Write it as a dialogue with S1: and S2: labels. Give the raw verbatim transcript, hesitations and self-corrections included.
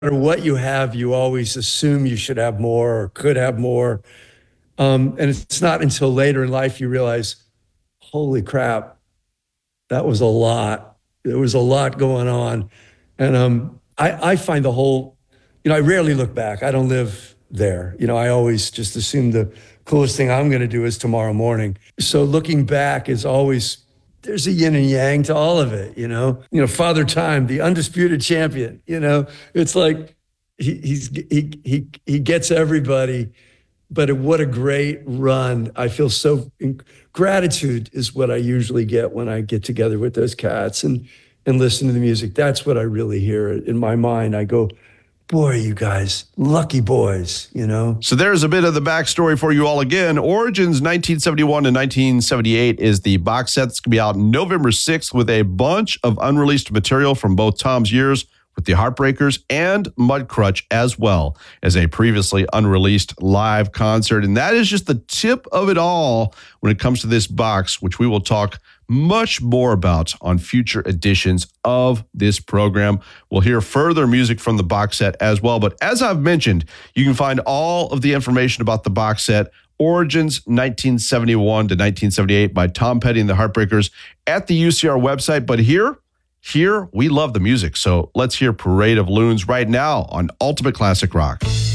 S1: what you have, you always assume you should have more or could have more. Um, and it's not until later in life you realize, holy crap, that was a lot. There was a lot going on. And um, I, I find the whole, you know, I rarely look back. I don't live there. You know, I always just assume the coolest thing I'm going to do is tomorrow morning. So looking back is always, there's a yin and yang to all of it, you know? You know, Father Time, the undisputed champion, you know? It's like he, he's, he, he, he gets everybody. But what a great run. I feel so, gratitude is what I usually get when I get together with those cats and, and listen to the music. That's what I really hear in my mind. I go, boy, you guys, lucky boys, you know?
S2: So there's a bit of the backstory for you all again. Origins nineteen seventy-one to nineteen seventy-eight is the box set that's going to be out November sixth with a bunch of unreleased material from both Tom's years with the Heartbreakers and Mudcrutch, as well as a previously unreleased live concert. And that is just the tip of it all when it comes to this box, which we will talk much more about on future editions of this program. We'll hear further music from the box set as well. But as I've mentioned, you can find all of the information about the box set, Origins nineteen seventy-one to nineteen seventy-eight by Tom Petty and the Heartbreakers, at the U C R website. But here, Here, we love the music, so let's hear Parade of Loons right now on Ultimate Classic Rock.